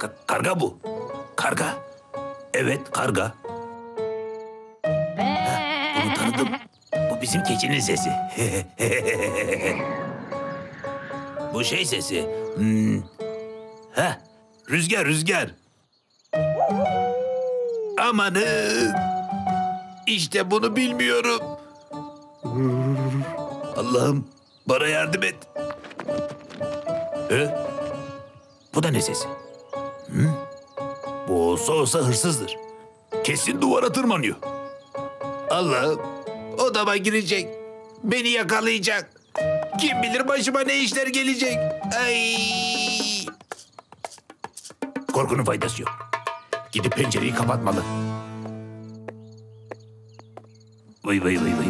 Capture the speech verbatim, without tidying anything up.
Ka- karga bu. Karga. Evet, karga. Bunu tanıdım. Bu bizim keçinin sesi. Bu şey sesi. Hmm. Heh, rüzgar, rüzgar. Amanın. İşte bunu bilmiyorum. Allah'ım, bana yardım et. He? Bu da ne sesi? Hı? Bu olsa olsa hırsızdır. Kesin duvara tırmanıyor. Allah'ım, odama girecek. Beni yakalayacak. Kim bilir başıma ne işler gelecek. Ay! Korkunun faydası yok. Gidip pencereyi kapatmalı. Vay vay vay vay.